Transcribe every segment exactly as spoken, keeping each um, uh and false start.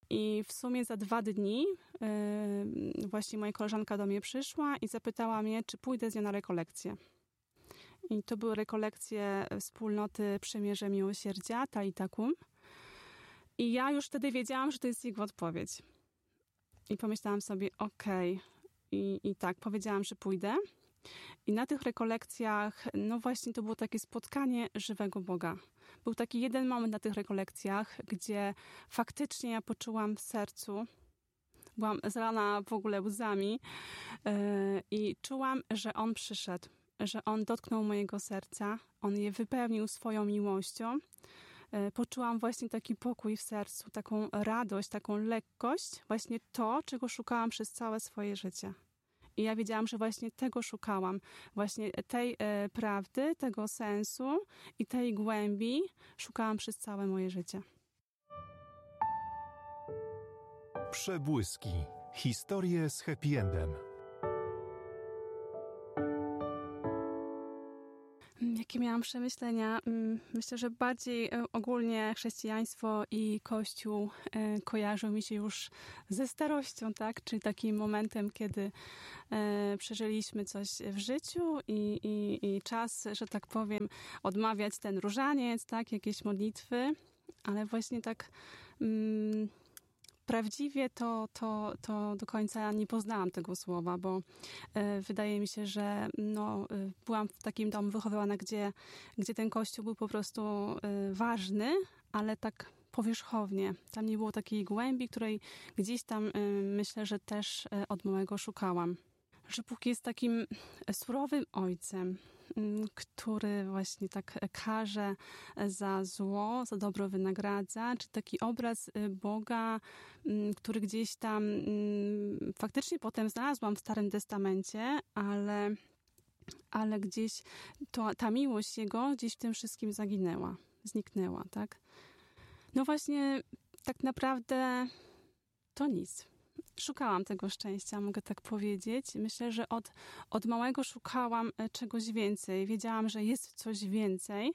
I w sumie za dwa dni yy, właśnie moja koleżanka do mnie przyszła i zapytała mnie, czy pójdę z nią na rekolekcję. I to były rekolekcje wspólnoty Przymierze Miłosierdzia, Talita Kum. I ja już wtedy wiedziałam, że to jest jego odpowiedź. I pomyślałam sobie, okej. Okay. I, I tak, powiedziałam, że pójdę. I na tych rekolekcjach, no właśnie to było takie spotkanie żywego Boga. Był taki jeden moment na tych rekolekcjach, gdzie faktycznie ja poczułam w sercu, byłam zalana w ogóle łzami yy, i czułam, że On przyszedł, że On dotknął mojego serca, On je wypełnił swoją miłością. Yy, poczułam właśnie taki pokój w sercu, taką radość, taką lekkość, właśnie to, czego szukałam przez całe swoje życie. I ja wiedziałam, że właśnie tego szukałam. Właśnie tej e, prawdy, tego sensu i tej głębi szukałam przez całe moje życie. Przebłyski. Historie z happy endem. Jakie miałam przemyślenia? Myślę, że bardziej ogólnie chrześcijaństwo i Kościół kojarzą mi się już ze starością, tak? Czyli takim momentem, kiedy przeżyliśmy coś w życiu i, i, i czas, że tak powiem, odmawiać ten różaniec, tak? Jakieś modlitwy, ale właśnie tak... Mm, Prawdziwie to, to, to do końca nie poznałam tego słowa, bo y, wydaje mi się, że no, y, byłam w takim domu wychowywana, gdzie, gdzie ten Kościół był po prostu y, ważny, ale tak powierzchownie. Tam nie było takiej głębi, której gdzieś tam y, myślę, że też y, od małego szukałam. Że Bóg jest takim surowym ojcem, który właśnie tak karze za zło, za dobro wynagradza, czy taki obraz Boga, który gdzieś tam faktycznie potem znalazłam w Starym Testamencie, ale, ale gdzieś to, ta miłość Jego gdzieś w tym wszystkim zaginęła, zniknęła, tak? No właśnie tak naprawdę to nic. Szukałam tego szczęścia, mogę tak powiedzieć. Myślę, że od, od małego szukałam czegoś więcej. Wiedziałam, że jest coś więcej.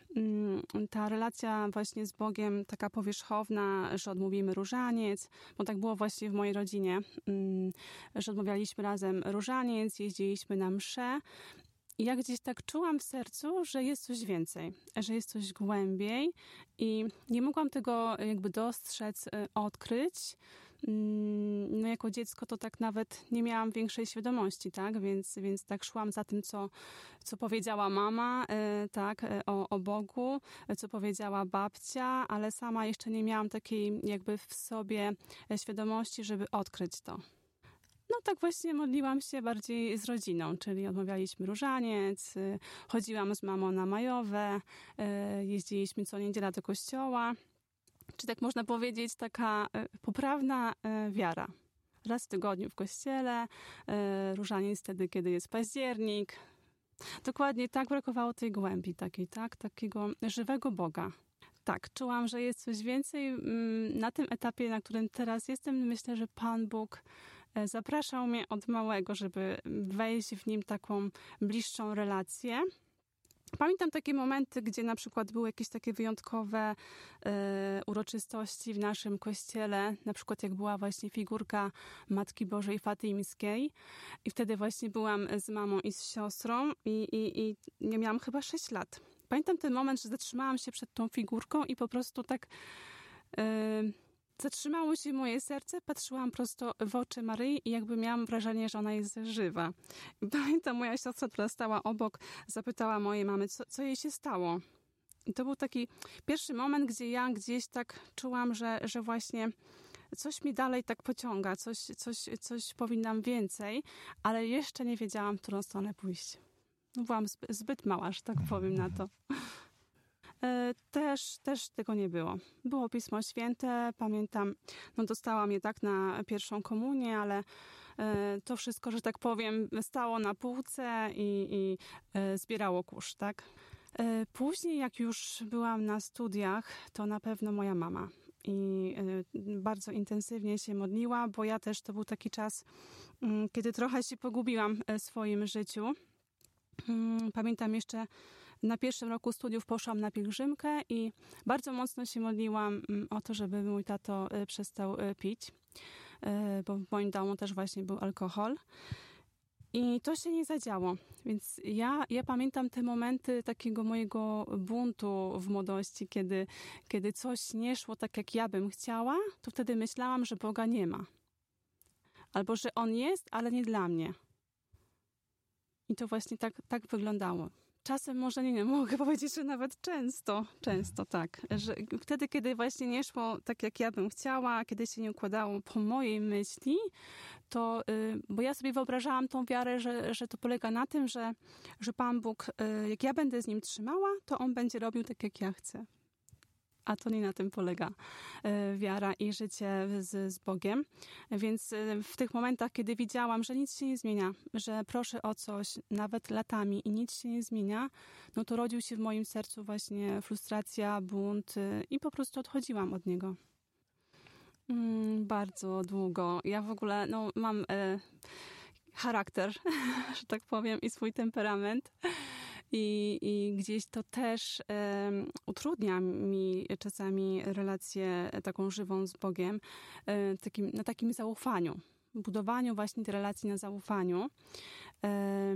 Ta relacja właśnie z Bogiem taka powierzchowna, że odmówimy różaniec, bo tak było właśnie w mojej rodzinie, że odmawialiśmy razem różaniec, jeździliśmy na msze. I ja gdzieś tak czułam w sercu, że jest coś więcej, że jest coś głębiej i nie mogłam tego jakby dostrzec, odkryć. No jako dziecko to tak nawet nie miałam większej świadomości, tak? Więc, więc tak szłam za tym, co, co powiedziała mama, tak? O, o Bogu, co powiedziała babcia, ale sama jeszcze nie miałam takiej jakby w sobie świadomości, żeby odkryć to. No tak właśnie modliłam się bardziej z rodziną, czyli odmawialiśmy różaniec, chodziłam z mamą na majowe, jeździliśmy co niedziela do kościoła. Czy tak można powiedzieć, taka poprawna wiara. Raz w tygodniu w kościele, różaniec wtedy, kiedy jest październik. Dokładnie tak brakowało tej głębi takiej, tak? Takiego żywego Boga. Tak, czułam, że jest coś więcej. Na tym etapie, na którym teraz jestem, myślę, że Pan Bóg zapraszał mnie od małego, żeby wejść w nim taką bliższą relację. Pamiętam takie momenty, gdzie na przykład były jakieś takie wyjątkowe e, uroczystości w naszym kościele, na przykład jak była właśnie figurka Matki Bożej Fatymskiej i wtedy właśnie byłam z mamą i z siostrą i, i, i ja miałam chyba sześć lat. Pamiętam ten moment, że zatrzymałam się przed tą figurką i po prostu tak e, zatrzymało się moje serce, patrzyłam prosto w oczy Maryi i jakby miałam wrażenie, że ona jest żywa. I pamiętam, moja siostra, która stała obok, zapytała mojej mamy, co, co jej się stało. I to był taki pierwszy moment, gdzie ja gdzieś tak czułam, że, że właśnie coś mi dalej tak pociąga, coś, coś, coś powinnam więcej, ale jeszcze nie wiedziałam, w którą stronę pójść. No, byłam zbyt, zbyt mała, że tak powiem na to. Też, też tego nie było. Było Pismo Święte, pamiętam, no dostałam je tak na pierwszą komunię, ale to wszystko, że tak powiem, stało na półce i, i zbierało kurz, tak? Później, jak już byłam na studiach, to na pewno moja mama. I bardzo intensywnie się modliła, bo ja też, to był taki czas, kiedy trochę się pogubiłam w swoim życiu. Pamiętam jeszcze na pierwszym roku studiów poszłam na pielgrzymkę i bardzo mocno się modliłam o to, żeby mój tato przestał pić, bo w moim domu też właśnie był alkohol. I to się nie zadziało. Więc ja, ja pamiętam te momenty takiego mojego buntu w młodości, kiedy, kiedy coś nie szło tak, jak ja bym chciała, to wtedy myślałam, że Boga nie ma. Albo, że On jest, ale nie dla mnie. I to właśnie tak, tak wyglądało. Czasem może nie, nie mogę powiedzieć, że nawet często, często tak. Że wtedy, kiedy właśnie nie szło tak, jak ja bym chciała, kiedy się nie układało po mojej myśli, to, y, bo ja sobie wyobrażałam tą wiarę, że, że to polega na tym, że, że Pan Bóg, y, jak ja będę z Nim trzymała, to On będzie robił tak, jak ja chcę. A to nie na tym polega y, wiara i życie z, z Bogiem. Więc y, w tych momentach, kiedy widziałam, że nic się nie zmienia, że proszę o coś nawet latami i nic się nie zmienia, no to rodził się w moim sercu właśnie frustracja, bunt y, i po prostu odchodziłam od Niego. Mm, bardzo długo. Ja w ogóle no, mam e, charakter, że tak powiem, i swój temperament. I, i gdzieś to też e, utrudnia mi czasami relację taką żywą z Bogiem, e, takim, na takim zaufaniu. Budowaniu właśnie tej relacji na zaufaniu. E,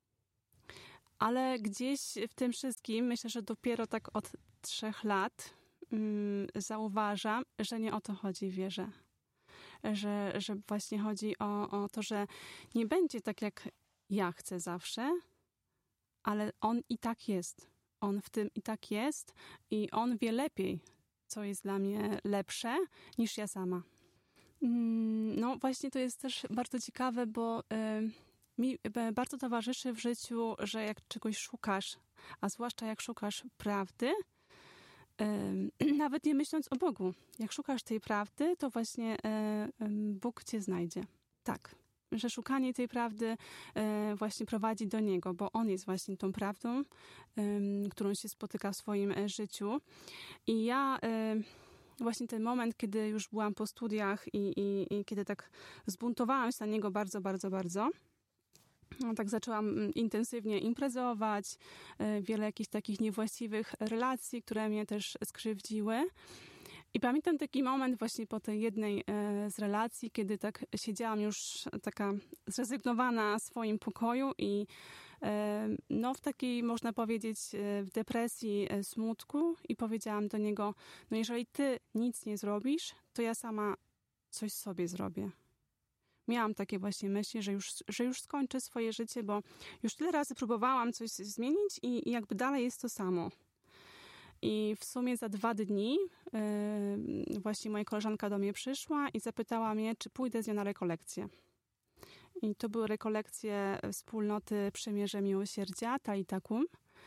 ale gdzieś w tym wszystkim, myślę, że dopiero tak od trzech lat zauważam, że nie o to chodzi w wierze. Że, że właśnie chodzi o, o to, że nie będzie tak, jak ja chcę zawsze, ale On i tak jest. On w tym i tak jest i On wie lepiej, co jest dla mnie lepsze, niż ja sama. No właśnie to jest też bardzo ciekawe, bo y, mi bardzo towarzyszy w życiu, że jak czegoś szukasz, a zwłaszcza jak szukasz prawdy, nawet nie myśląc o Bogu. Jak szukasz tej prawdy, to właśnie Bóg cię znajdzie. Tak, że szukanie tej prawdy właśnie prowadzi do Niego, bo On jest właśnie tą prawdą, którą się spotyka w swoim życiu. I ja właśnie ten moment, kiedy już byłam po studiach i, i, i kiedy tak zbuntowałam się na Niego bardzo, bardzo, bardzo, no, tak zaczęłam intensywnie imprezować, wiele jakichś takich niewłaściwych relacji, które mnie też skrzywdziły. I pamiętam taki moment właśnie po tej jednej z relacji, kiedy tak siedziałam już taka zrezygnowana w swoim pokoju i no w takiej, można powiedzieć, w depresji, smutku i powiedziałam do niego, no jeżeli ty nic nie zrobisz, to ja sama coś sobie zrobię. Miałam takie właśnie myśli, że już, że już skończę swoje życie, bo już tyle razy próbowałam coś zmienić i, i jakby dalej jest to samo. I w sumie za dwa dni yy, właśnie moja koleżanka do mnie przyszła i zapytała mnie, czy pójdę z nią na rekolekcję. I to były rekolekcje wspólnoty Przymierze Miłosierdzia, Talita Kum.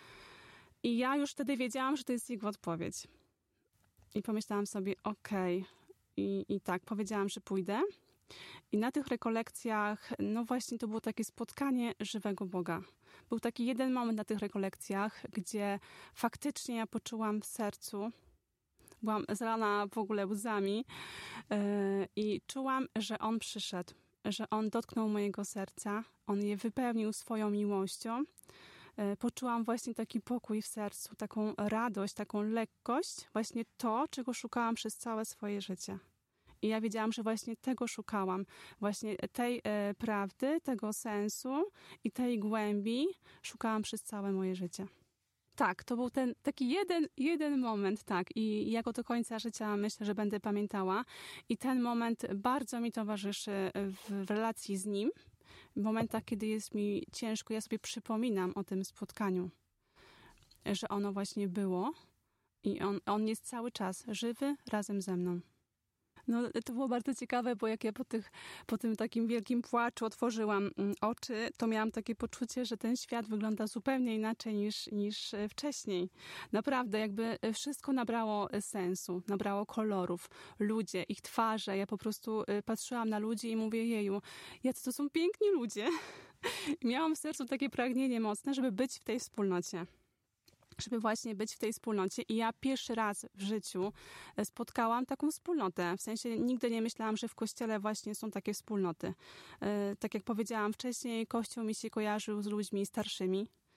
I ja już wtedy wiedziałam, że to jest jego odpowiedź. I pomyślałam sobie, okej. Okay. I, I tak, powiedziałam, że pójdę. I na tych rekolekcjach, no właśnie to było takie spotkanie żywego Boga. Był taki jeden moment na tych rekolekcjach, gdzie faktycznie ja poczułam w sercu, byłam zalana w ogóle łzami yy, i czułam, że On przyszedł, że On dotknął mojego serca, On je wypełnił swoją miłością. Yy, poczułam właśnie taki pokój w sercu, taką radość, taką lekkość, właśnie to, czego szukałam przez całe swoje życie. I ja wiedziałam, że właśnie tego szukałam, właśnie tej e, prawdy, tego sensu i tej głębi szukałam przez całe moje życie. Tak, to był ten taki jeden, jeden moment, tak. I ja go do końca życia myślę, że będę pamiętała. I ten moment bardzo mi towarzyszy w, w relacji z Nim. W momentach, kiedy jest mi ciężko, ja sobie przypominam o tym spotkaniu, że ono właśnie było. I on, on jest cały czas żywy razem ze mną. No, to było bardzo ciekawe, bo jak ja po, tych, po tym takim wielkim płaczu otworzyłam oczy, to miałam takie poczucie, że ten świat wygląda zupełnie inaczej niż, niż wcześniej. Naprawdę, jakby wszystko nabrało sensu, nabrało kolorów. Ludzie, ich twarze. Ja po prostu patrzyłam na ludzi i mówię, jeju, jacy to są piękni ludzie. I miałam w sercu takie pragnienie mocne, żeby być w tej wspólnocie. żeby właśnie być w tej wspólnocie. I ja pierwszy raz w życiu spotkałam taką wspólnotę. W sensie nigdy nie myślałam, że w Kościele właśnie są takie wspólnoty. Tak jak powiedziałam wcześniej, Kościół mi się kojarzył z ludźmi starszymi,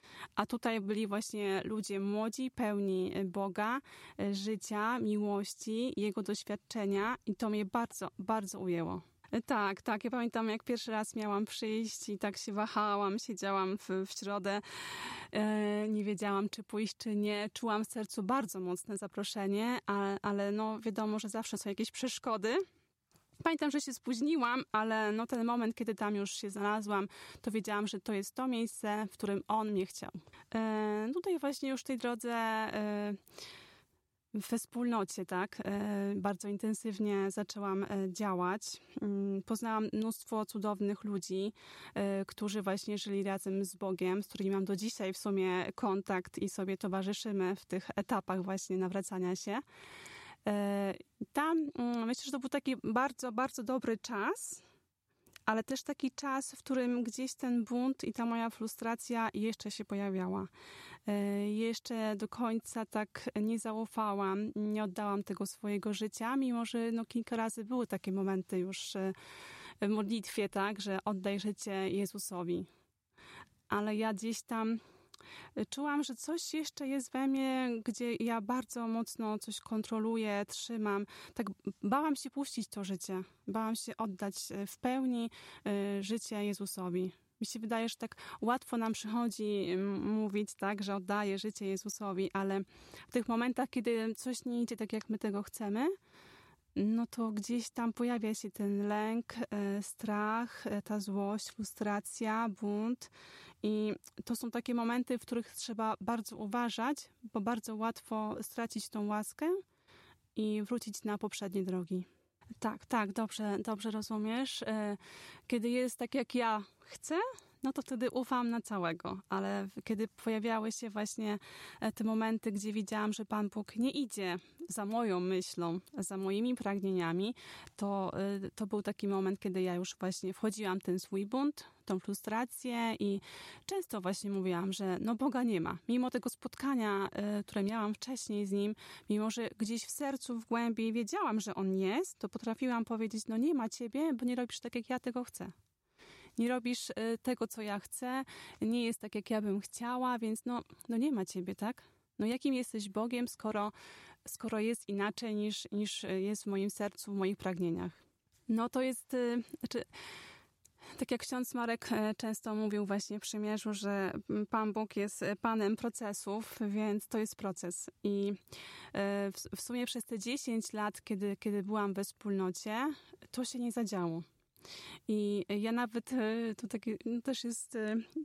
A tutaj byli właśnie ludzie młodzi, pełni Boga, życia, miłości, Jego doświadczenia i to mnie bardzo, bardzo ujęło. Tak, tak. Ja pamiętam, jak pierwszy raz miałam przyjść i tak się wahałam, siedziałam w, w środę, e, nie wiedziałam, czy pójść, czy nie. Czułam w sercu bardzo mocne zaproszenie, ale, ale no wiadomo, że zawsze są jakieś przeszkody. Pamiętam, że się spóźniłam, ale no ten moment, kiedy tam już się znalazłam, to wiedziałam, że to jest to miejsce, w którym On mnie chciał. E, tutaj właśnie już w tej drodze... E, we wspólnocie, tak, bardzo intensywnie zaczęłam działać. Poznałam mnóstwo cudownych ludzi, którzy właśnie żyli razem z Bogiem, z którymi mam do dzisiaj w sumie kontakt i sobie towarzyszymy w tych etapach właśnie nawracania się. Tam myślę, że to był taki bardzo, bardzo dobry czas, ale też taki czas, w którym gdzieś ten bunt i ta moja frustracja jeszcze się pojawiała. Jeszcze do końca tak nie zaufałam, nie oddałam tego swojego życia, mimo że no kilka razy były takie momenty już w modlitwie, tak, że oddaj życie Jezusowi. Ale ja gdzieś tam czułam, że coś jeszcze jest we mnie, gdzie ja bardzo mocno coś kontroluję, trzymam. Tak bałam się puścić to życie. Bałam się oddać w pełni życie Jezusowi. Mi się wydaje, że tak łatwo nam przychodzi mówić, tak, że oddaję życie Jezusowi, ale w tych momentach, kiedy coś nie idzie tak, jak my tego chcemy, no to gdzieś tam pojawia się ten lęk, strach, ta złość, frustracja, bunt. I to są takie momenty, w których trzeba bardzo uważać, bo bardzo łatwo stracić tą łaskę i wrócić na poprzednie drogi. Tak, tak, dobrze, dobrze rozumiesz. Kiedy jest tak, jak ja chcę, no to wtedy ufam na całego. Ale kiedy pojawiały się właśnie te momenty, gdzie widziałam, że Pan Bóg nie idzie za moją myślą, za moimi pragnieniami, to, to był taki moment, kiedy ja już właśnie wchodziłam w ten swój bunt, tą frustrację i często właśnie mówiłam, że no Boga nie ma. Mimo tego spotkania, które miałam wcześniej z Nim, mimo że gdzieś w sercu, w głębi wiedziałam, że On jest, to potrafiłam powiedzieć, no nie ma Ciebie, bo nie robisz tak, jak ja tego chcę. Nie robisz tego, co ja chcę, nie jest tak, jak ja bym chciała, więc no, no nie ma Ciebie, tak? No jakim jesteś Bogiem, skoro, skoro jest inaczej niż, niż jest w moim sercu, w moich pragnieniach? No to jest, znaczy, tak jak ksiądz Marek często mówił właśnie w przymierzu, że Pan Bóg jest Panem procesów, więc to jest proces. I w, w sumie przez te dziesięć lat, kiedy, kiedy byłam we wspólnocie, to się nie zadziało. I ja nawet, to takie, no też jest,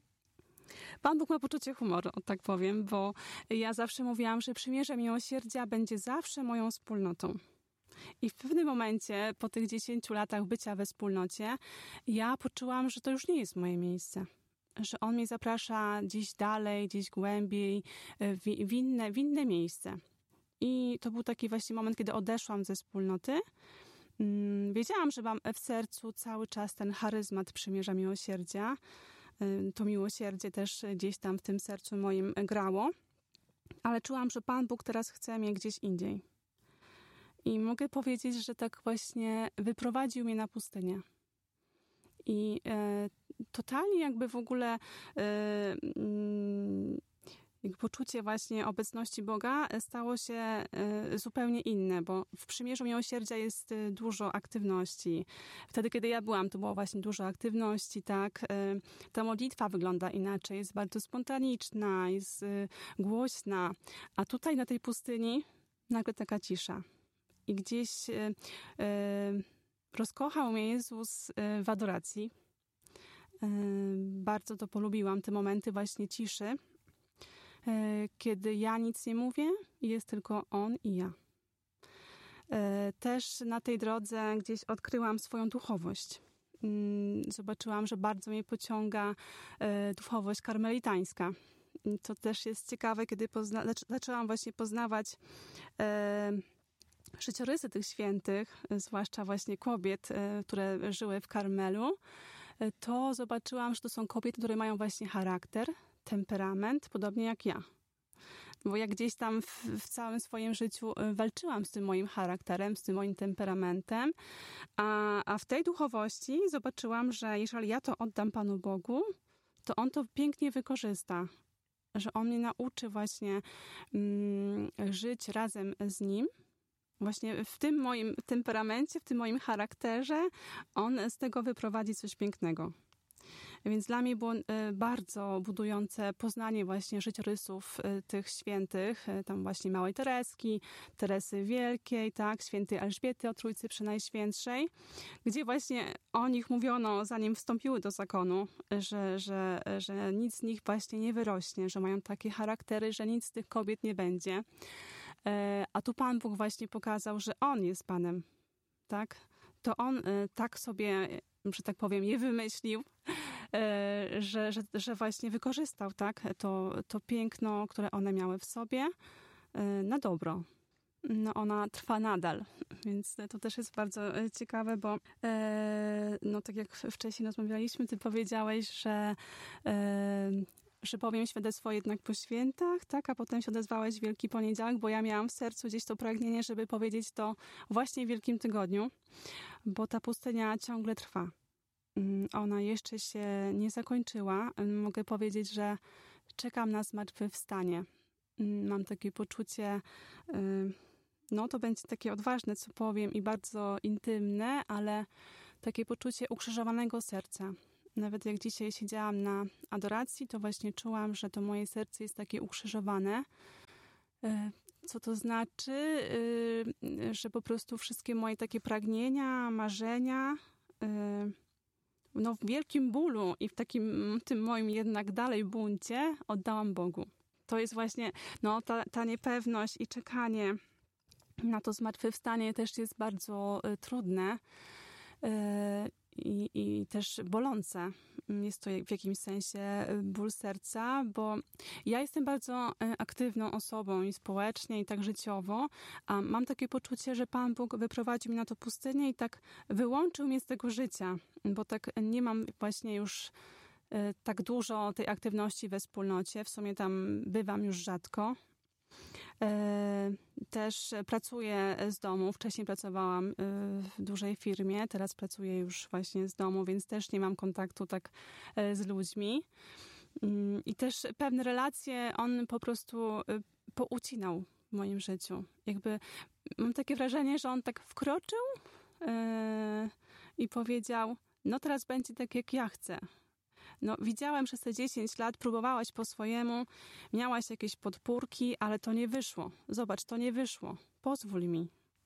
Pan Bóg ma poczucie humoru, tak powiem, bo ja zawsze mówiłam, że przymierze miłosierdzia będzie zawsze moją wspólnotą. I w pewnym momencie, po tych dziesięciu latach bycia we wspólnocie, ja poczułam, że to już nie jest moje miejsce. Że On mnie zaprasza gdzieś dalej, gdzieś głębiej, w, w, inne, w inne miejsce. I to był taki właśnie moment, kiedy odeszłam ze wspólnoty. Wiedziałam, że mam w sercu cały czas ten charyzmat przymierza miłosierdzia. To miłosierdzie też gdzieś tam w tym sercu moim grało. Ale czułam, że Pan Bóg teraz chce mnie gdzieś indziej. I mogę powiedzieć, że tak właśnie wyprowadził mnie na pustynię. I e, totalnie jakby w ogóle e, jakby poczucie właśnie obecności Boga stało się e, zupełnie inne, bo w przymierzu miłosierdzia jest dużo aktywności. Wtedy, kiedy ja byłam, to było właśnie dużo aktywności, tak. E, ta modlitwa wygląda inaczej, jest bardzo spontaniczna, jest e, głośna. A tutaj na tej pustyni nagle taka cisza. I gdzieś e, e, rozkochał mnie Jezus e, w adoracji. E, bardzo to polubiłam, te momenty właśnie ciszy, e, kiedy ja nic nie mówię i jest tylko On i ja. E, też na tej drodze gdzieś odkryłam swoją duchowość. E, zobaczyłam, że bardzo mnie pociąga e, duchowość karmelitańska. I to też jest ciekawe, kiedy pozna- zaczęłam właśnie poznawać e, życiorysy tych świętych, zwłaszcza właśnie kobiet, które żyły w Karmelu, to zobaczyłam, że to są kobiety, które mają właśnie charakter, temperament, podobnie jak ja. Bo ja gdzieś tam w, w całym swoim życiu walczyłam z tym moim charakterem, z tym moim temperamentem, a, a w tej duchowości zobaczyłam, że jeżeli ja to oddam Panu Bogu, to On to pięknie wykorzysta. że On mnie nauczy właśnie mm, żyć razem z Nim. Właśnie w tym moim temperamencie, w tym moim charakterze On z tego wyprowadzi coś pięknego. Więc dla mnie było bardzo budujące poznanie właśnie życiorysów tych świętych, tam właśnie Małej Tereski, Teresy Wielkiej, tak, świętej Elżbiety o Trójcy Przenajświętszej, gdzie właśnie o nich mówiono, zanim wstąpiły do zakonu, że, że, że nic z nich właśnie nie wyrośnie, że mają takie charaktery, że nic z tych kobiet nie będzie. A tu Pan Bóg właśnie pokazał, że On jest Panem, tak? To On tak sobie, że tak powiem, je wymyślił, że, że, że właśnie wykorzystał, tak? To, to piękno, które one miały w sobie na dobro. No ona trwa nadal, więc to też jest bardzo ciekawe, bo no tak jak wcześniej rozmawialiśmy, ty powiedziałeś, że że powiem świadectwo jednak po świętach, tak, a potem się odezwałeś w Wielki Poniedziałek, bo ja miałam w sercu gdzieś to pragnienie, żeby powiedzieć to właśnie w Wielkim Tygodniu, bo ta pustynia ciągle trwa. Ona jeszcze się nie zakończyła. Mogę powiedzieć, że czekam na zmartwychwstanie. Mam takie poczucie, no to będzie takie odważne, co powiem i bardzo intymne, ale takie poczucie ukrzyżowanego serca. Nawet jak dzisiaj siedziałam na adoracji, to właśnie czułam, że to moje serce jest takie ukrzyżowane. Co to znaczy? Że po prostu wszystkie moje takie pragnienia, marzenia, no w wielkim bólu i w takim tym moim jednak dalej buncie oddałam Bogu. To jest właśnie no, ta, ta niepewność i czekanie na to zmartwychwstanie też jest bardzo y, trudne. Y, I, i też bolące. Jest to w jakimś sensie ból serca, bo ja jestem bardzo aktywną osobą i społecznie, i tak życiowo, a mam takie poczucie, że Pan Bóg wyprowadził mnie na to pustynię i tak wyłączył mnie z tego życia, bo tak nie mam właśnie już tak dużo tej aktywności we wspólnocie. W sumie tam bywam już rzadko. Też pracuję z domu. Wcześniej pracowałam w dużej firmie, teraz pracuję już właśnie z domu, więc też nie mam kontaktu tak z ludźmi. I też pewne relacje on po prostu poucinał w moim życiu. Jakby mam takie wrażenie, że on tak wkroczył i powiedział, no teraz będzie tak jak ja chcę. No, widziałem przez te dziesięć lat, próbowałaś po swojemu, miałaś jakieś podpórki, ale to nie wyszło. Zobacz, to nie wyszło. Pozwól mi.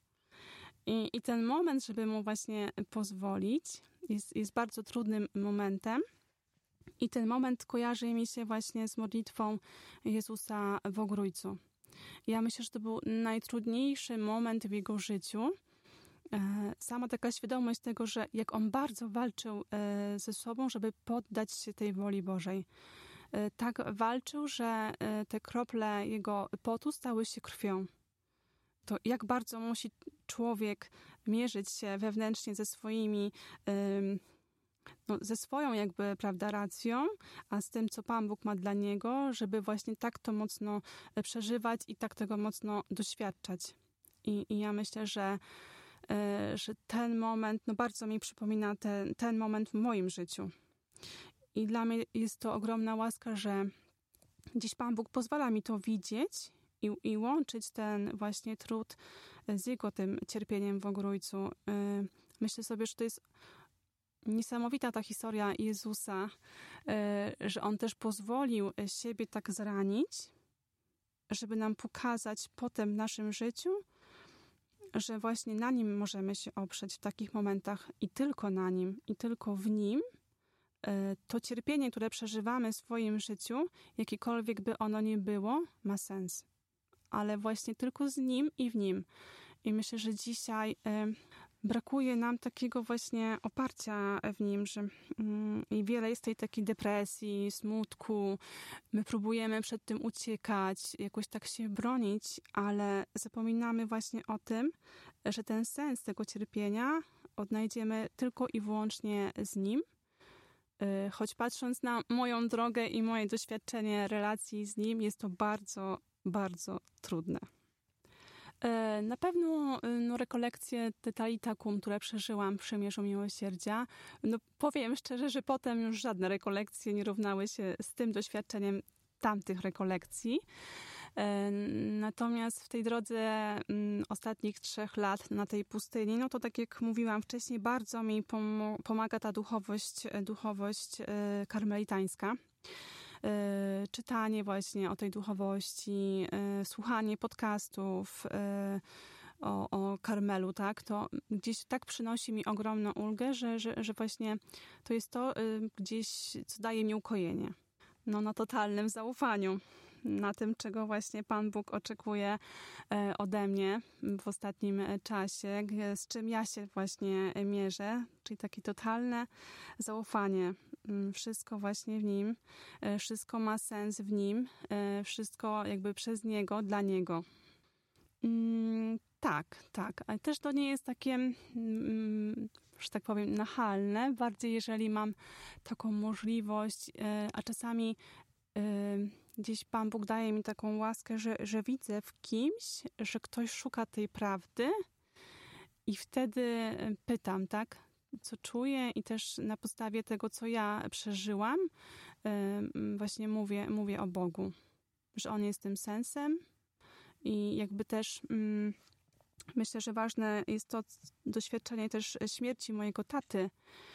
I, i ten moment, żeby mu właśnie pozwolić, jest, jest bardzo trudnym momentem. I ten moment kojarzy mi się właśnie z modlitwą Jezusa w Ogrójcu. Ja myślę, że to był najtrudniejszy moment w jego życiu. Sama taka świadomość tego, że jak on bardzo walczył ze sobą, żeby poddać się tej woli Bożej. Tak walczył, że te krople jego potu stały się krwią. To jak bardzo musi człowiek mierzyć się wewnętrznie ze swoimi, no, ze swoją jakby, prawda, racją, a z tym, co Pan Bóg ma dla niego, żeby właśnie tak to mocno przeżywać i tak tego mocno doświadczać. I, i ja myślę, że że ten moment, no bardzo mi przypomina ten, ten moment w moim życiu. I dla mnie jest to ogromna łaska, że dziś Pan Bóg pozwala mi to widzieć i, i łączyć ten właśnie trud z Jego tym cierpieniem w Ogrójcu. Myślę sobie, że to jest niesamowita ta historia Jezusa, że On też pozwolił siebie tak zranić, żeby nam pokazać potem w naszym życiu, że właśnie na Nim możemy się oprzeć w takich momentach i tylko na Nim, i tylko w Nim. To cierpienie, które przeżywamy w swoim życiu, jakiekolwiek by ono nie było, ma sens. Ale właśnie tylko z Nim i w Nim. I myślę, że dzisiaj brakuje nam takiego właśnie oparcia w Nim, że mm, i wiele jest tej takiej depresji, smutku. My próbujemy przed tym uciekać, jakoś tak się bronić, ale zapominamy właśnie o tym, że ten sens tego cierpienia odnajdziemy tylko i wyłącznie z Nim. Choć patrząc na moją drogę i moje doświadczenie relacji z Nim, jest to bardzo, bardzo trudne. Na pewno no, rekolekcje Tetalitakum, które przeżyłam w Przymierzu Miłosierdzia, no powiem szczerze, że potem już żadne rekolekcje nie równały się z tym doświadczeniem tamtych rekolekcji. Natomiast w tej drodze ostatnich trzech lat na tej pustyni, no to tak jak mówiłam wcześniej, bardzo mi pomaga ta duchowość, duchowość karmelitańska. Czytanie właśnie o tej duchowości, słuchanie podcastów o, o Karmelu, tak, to gdzieś tak przynosi mi ogromną ulgę, że, że, że właśnie to jest to gdzieś, co daje mi ukojenie. No na totalnym zaufaniu. Na tym, czego właśnie Pan Bóg oczekuje ode mnie w ostatnim czasie, z czym ja się właśnie mierzę, czyli takie totalne zaufanie. Wszystko właśnie w Nim, wszystko ma sens w Nim, wszystko jakby przez Niego, dla Niego. Tak, tak, ale też to nie jest takie, że tak powiem, nachalne, bardziej jeżeli mam taką możliwość, a czasami gdzieś Pan Bóg daje mi taką łaskę, że, że widzę w kimś, że ktoś szuka tej prawdy i wtedy pytam, tak, co czuję i też na podstawie tego, co ja przeżyłam, właśnie mówię, mówię o Bogu, że On jest tym sensem i jakby też mm, myślę, że ważne jest to doświadczenie też śmierci mojego taty.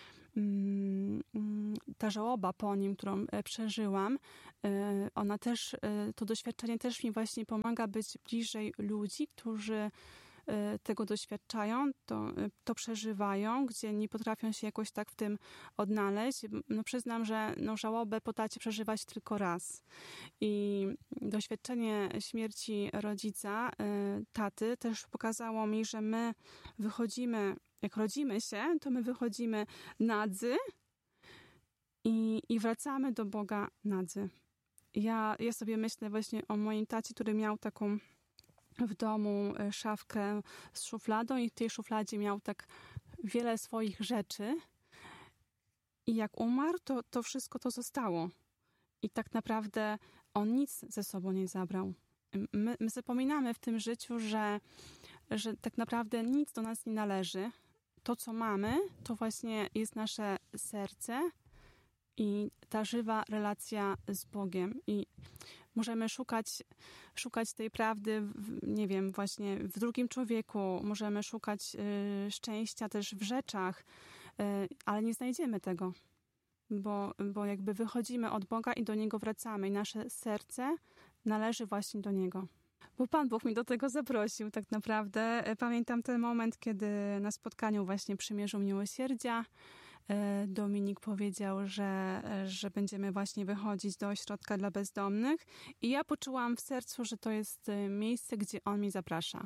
Ta żałoba po nim, którą przeżyłam, ona też, to doświadczenie też mi właśnie pomaga być bliżej ludzi, którzy tego doświadczają, to, to przeżywają, gdzie nie potrafią się jakoś tak w tym odnaleźć. No przyznam, że no, żałobę po tacie przeżywać tylko raz. I doświadczenie śmierci rodzica, taty, też pokazało mi, że my wychodzimy, jak rodzimy się, to my wychodzimy nadzy i, i wracamy do Boga nadzy. Ja, ja sobie myślę właśnie o moim tacie, który miał taką w domu szafkę z szufladą i w tej szufladzie miał tak wiele swoich rzeczy i jak umarł, to, to wszystko to zostało. I tak naprawdę on nic ze sobą nie zabrał. My, my zapominamy w tym życiu, że, że tak naprawdę nic do nas nie należy. To, co mamy, to właśnie jest nasze serce i ta żywa relacja z Bogiem. I możemy szukać, szukać tej prawdy, w, nie wiem, właśnie w drugim człowieku. Możemy szukać y, szczęścia też w rzeczach, y, ale nie znajdziemy tego. Bo, bo jakby wychodzimy od Boga i do Niego wracamy. I nasze serce należy właśnie do Niego. Bo Pan Bóg mi do tego zaprosił tak naprawdę. Pamiętam ten moment, kiedy na spotkaniu właśnie Przymierzu Miłosierdzia Dominik powiedział, że, że będziemy właśnie wychodzić do ośrodka dla bezdomnych i ja poczułam w sercu, że to jest miejsce, gdzie On mnie zaprasza.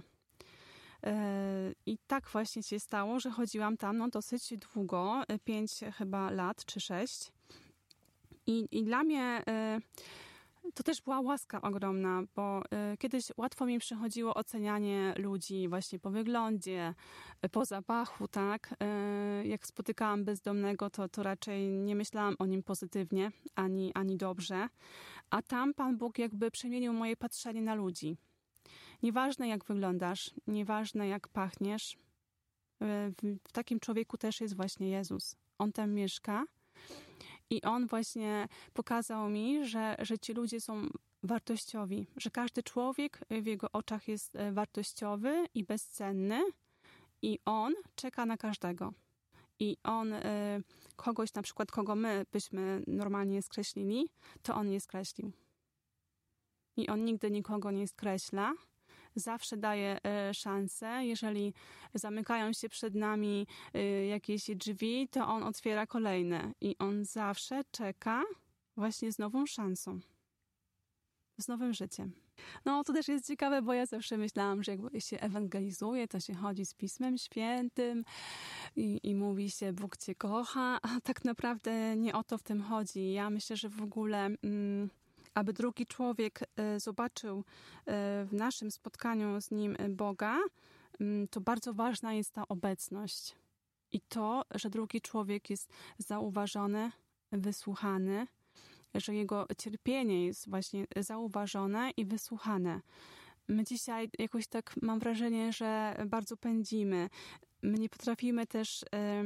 I tak właśnie się stało, że chodziłam tam no, dosyć długo, pięć chyba lat czy sześć. I, i dla mnie to też była łaska ogromna, bo y, kiedyś łatwo mi przychodziło ocenianie ludzi właśnie po wyglądzie, po zapachu, tak? Y, jak spotykałam bezdomnego, to, to raczej nie myślałam o nim pozytywnie, ani, ani dobrze. A tam Pan Bóg jakby przemienił moje patrzenie na ludzi. Nieważne jak wyglądasz, nieważne jak pachniesz, y, w, w takim człowieku też jest właśnie Jezus. On tam mieszka. I On właśnie pokazał mi, że, że ci ludzie są wartościowi, że każdy człowiek w Jego oczach jest wartościowy i bezcenny i On czeka na każdego. I On kogoś, na przykład kogo my byśmy normalnie skreślili, to On nie skreślił. I On nigdy nikogo nie skreśla. Zawsze daje e, szansę. Jeżeli zamykają się przed nami e, jakieś drzwi, to On otwiera kolejne. I On zawsze czeka właśnie z nową szansą. Z nowym życiem. No to też jest ciekawe, bo ja zawsze myślałam, że jak się ewangelizuje, to się chodzi z Pismem Świętym i, i mówi się Bóg Cię kocha, a tak naprawdę nie o to w tym chodzi. Ja myślę, że w ogóle... Mm, aby drugi człowiek zobaczył w naszym spotkaniu z Nim Boga, to bardzo ważna jest ta obecność. I to, że drugi człowiek jest zauważony, wysłuchany, że jego cierpienie jest właśnie zauważone i wysłuchane. My dzisiaj jakoś tak mam wrażenie, że bardzo pędzimy. My nie potrafimy też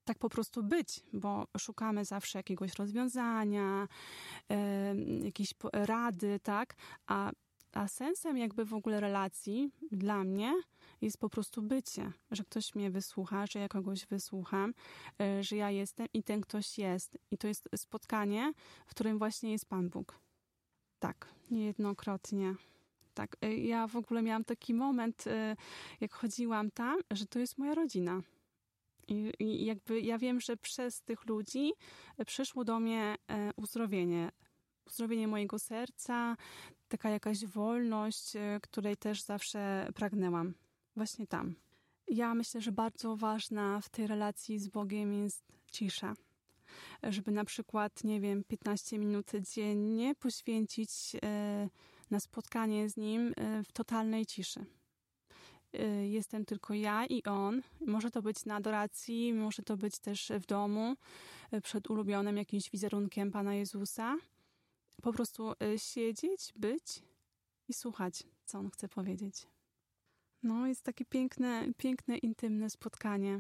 tak po prostu być, bo szukamy zawsze jakiegoś rozwiązania, e, jakiejś rady, tak? A, a sensem jakby w ogóle relacji dla mnie jest po prostu bycie, że ktoś mnie wysłucha, że ja kogoś wysłucham, e, że ja jestem i ten ktoś jest. I to jest spotkanie, w którym właśnie jest Pan Bóg. Tak, niejednokrotnie. Tak, e, ja w ogóle miałam taki moment, e, jak chodziłam tam, że to jest moja rodzina. I, I jakby ja wiem, że przez tych ludzi przyszło do mnie e, uzdrowienie. Uzdrowienie mojego serca, taka jakaś wolność, e, której też zawsze pragnęłam. Właśnie tam. Ja myślę, że bardzo ważna w tej relacji z Bogiem jest cisza. Żeby na przykład, nie wiem, piętnaście minut dziennie poświęcić e, na spotkanie z Nim e, w totalnej ciszy. Jestem tylko ja i on. Może to być na adoracji, może to być też w domu, przed ulubionym jakimś wizerunkiem Pana Jezusa. Po prostu siedzieć, być i słuchać, co On chce powiedzieć. No, jest takie piękne, piękne, intymne spotkanie.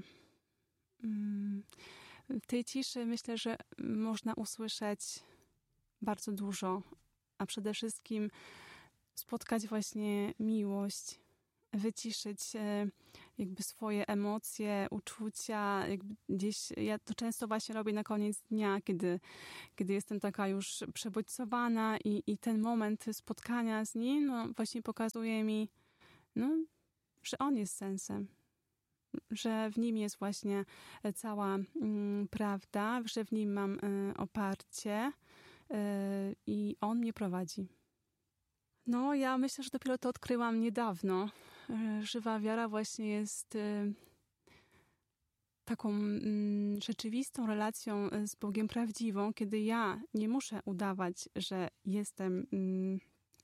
W tej ciszy myślę, że można usłyszeć bardzo dużo, a przede wszystkim spotkać właśnie miłość, wyciszyć jakby swoje emocje, uczucia. Jakby gdzieś, ja to często właśnie robię na koniec dnia, kiedy, kiedy jestem taka już przebodźcowana i, i ten moment spotkania z Nim no, właśnie pokazuje mi, no, że On jest sensem. Że w Nim jest właśnie cała mm, prawda, że w Nim mam y, oparcie y, i On mnie prowadzi. No, ja myślę, że dopiero to odkryłam niedawno. Żywa wiara właśnie jest y, taką y, rzeczywistą relacją z Bogiem prawdziwą, kiedy ja nie muszę udawać, że jestem, y,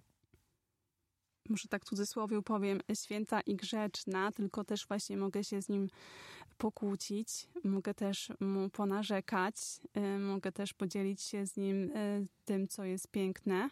może tak w cudzysłowie powiem, święta i grzeczna, tylko też właśnie mogę się z Nim pokłócić, mogę też Mu ponarzekać, y, mogę też podzielić się z Nim y, tym, co jest piękne.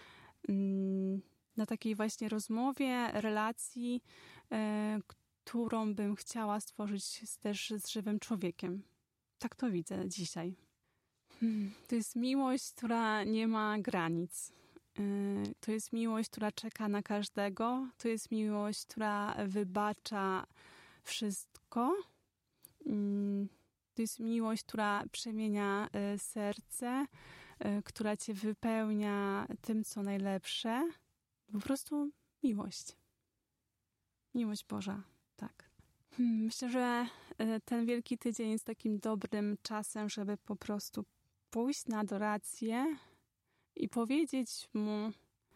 Na takiej właśnie rozmowie, relacji, e, którą bym chciała stworzyć z, też z żywym człowiekiem. Tak to widzę dzisiaj. Hmm. To jest miłość, która nie ma granic. E, to jest miłość, która czeka na każdego. To jest miłość, która wybacza wszystko. Hmm. To jest miłość, która przemienia e, serce, która cię wypełnia tym, co najlepsze. Po prostu miłość. Miłość Boża, tak. Myślę, że ten Wielki Tydzień jest takim dobrym czasem, żeby po prostu pójść na adorację i powiedzieć Mu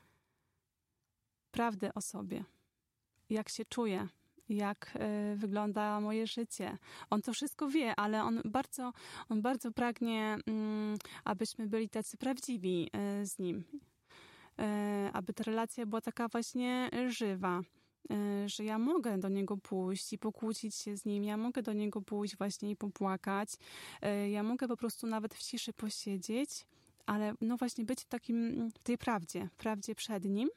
prawdę o sobie. Jak się czuję, jak y, wygląda moje życie. On to wszystko wie, ale on bardzo, on bardzo pragnie, y, abyśmy byli tacy prawdziwi y, z Nim. Y, aby ta relacja była taka właśnie żywa. Y, że ja mogę do Niego pójść i pokłócić się z Nim. Ja mogę do Niego pójść właśnie i popłakać. Y, ja mogę po prostu nawet w ciszy posiedzieć, ale no właśnie być w takim, w tej prawdzie, prawdzie przed Nim.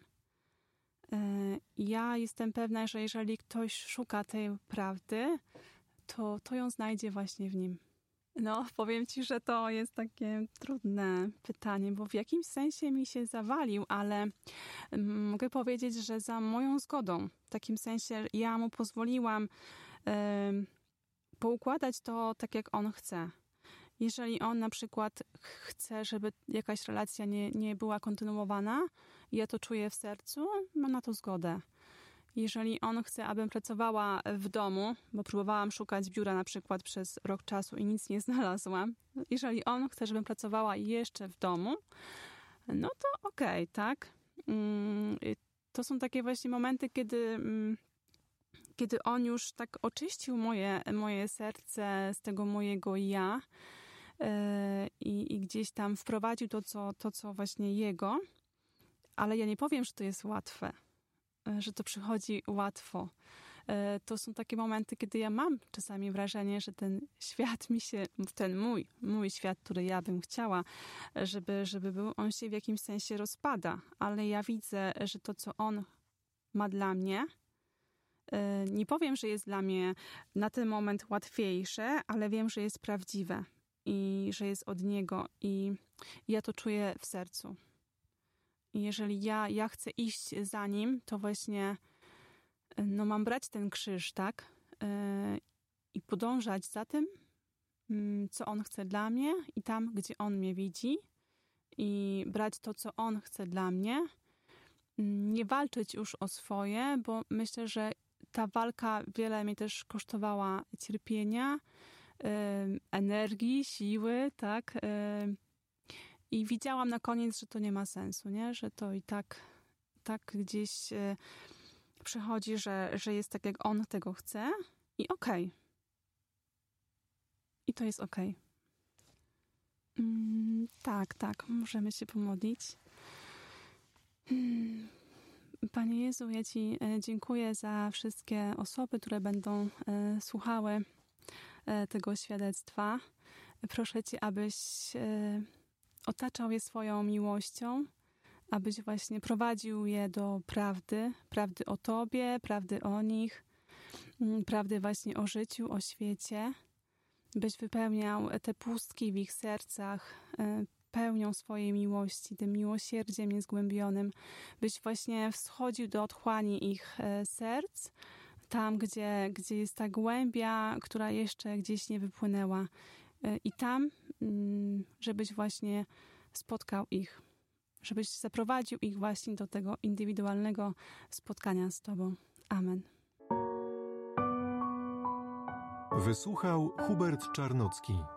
Ja jestem pewna, że jeżeli ktoś szuka tej prawdy, to, to ją znajdzie właśnie w Nim. No, powiem Ci, że to jest takie trudne pytanie, bo w jakimś sensie mi się zawalił, ale mogę powiedzieć, że za moją zgodą. W takim sensie ja Mu pozwoliłam y, poukładać to tak, jak On chce. Jeżeli On na przykład chce, żeby jakaś relacja nie, nie była kontynuowana, ja to czuję w sercu, mam na to zgodę. Jeżeli On chce, abym pracowała w domu, bo próbowałam szukać biura na przykład przez rok czasu i nic nie znalazłam. Jeżeli On chce, żebym pracowała jeszcze w domu, no to okej, okay, tak? To są takie właśnie momenty, kiedy, kiedy On już tak oczyścił moje, moje serce z tego mojego ja i, i gdzieś tam wprowadził to co, to, co właśnie Jego. Ale ja nie powiem, że to jest łatwe, że to przychodzi łatwo. To są takie momenty, kiedy ja mam czasami wrażenie, że ten świat mi się, ten mój, mój świat, który ja bym chciała, żeby, żeby był, on się w jakimś sensie rozpada. Ale ja widzę, że to, co On ma dla mnie, Nie powiem, że jest dla mnie na ten moment łatwiejsze, ale wiem, że jest prawdziwe i że jest od Niego i ja to czuję w sercu. I jeżeli ja, ja chcę iść za Nim, to właśnie no mam brać ten krzyż, tak? I podążać za tym, co On chce dla mnie i tam, gdzie On mnie widzi i brać to, co On chce dla mnie. Nie walczyć już o swoje, bo myślę, że ta walka wiele mnie też kosztowała cierpienia, yy, energii, siły, tak? Yy, I widziałam na koniec, że to nie ma sensu, nie? Że to i tak, tak gdzieś yy, przychodzi, że, że jest tak, jak On tego chce i okej. Okay. I to jest okej. Okay. Yy, tak, tak, możemy się pomodlić. Yy. Panie Jezu, ja Ci dziękuję za wszystkie osoby, które będą e, słuchały e, tego świadectwa. Proszę Cię, abyś e, otaczał je swoją miłością, abyś właśnie prowadził je do prawdy, prawdy o Tobie, prawdy o nich, m, prawdy właśnie o życiu, o świecie, byś wypełniał te pustki w ich sercach, e, pełnią swojej miłości, tym miłosierdziem niezgłębionym, byś właśnie wschodził do otchłani ich serc, tam, gdzie, gdzie jest ta głębia, która jeszcze gdzieś nie wypłynęła. I tam, żebyś właśnie spotkał ich, żebyś zaprowadził ich właśnie do tego indywidualnego spotkania z Tobą. Amen. Wysłuchał Hubert Czarnocki.